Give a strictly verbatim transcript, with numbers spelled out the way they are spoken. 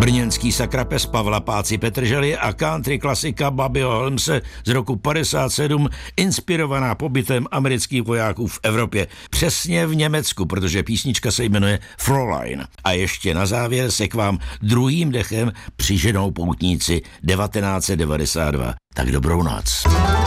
brněnský sakrapes Pavla Páci Petržely a country klasika Bobbyho Holmese z roku padesát sedm, inspirovaná pobytem amerických vojáků v Evropě. Přesně v Německu, protože písnička se jmenuje Fräulein. A ještě na závěr se k vám druhým dechem přiženou poutníci devatenáct set devadesát dva. Tak dobrou noc.